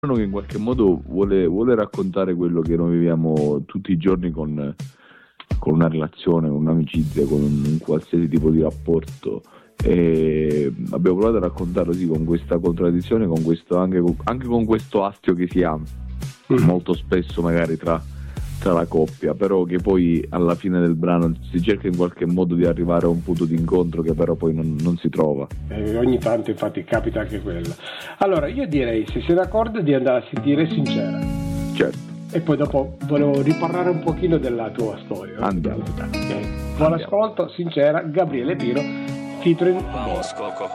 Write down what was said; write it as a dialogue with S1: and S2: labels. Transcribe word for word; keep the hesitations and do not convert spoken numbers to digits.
S1: che in qualche modo vuole, vuole raccontare quello che noi viviamo tutti i giorni con, con una relazione, con un'amicizia, con un, un qualsiasi tipo di rapporto, e abbiamo provato a raccontarlo sì, con questa contraddizione, con questo, anche, con, anche con questo astio che si ha mm. molto spesso magari tra, tra la coppia, però che poi alla fine del brano si cerca in qualche modo di arrivare a un punto di incontro che però poi non, non si trova.
S2: Eh, ogni tanto infatti capita anche quello. Allora io direi, se sei d'accordo, di andare a sentire Sincera.
S1: Certo.
S2: E poi dopo volevo riparlare un pochino della tua storia.
S1: Andiamo.
S2: Okay. Buon ascolto, Sincera, Gabriele Piro, featuring Vamos Coco.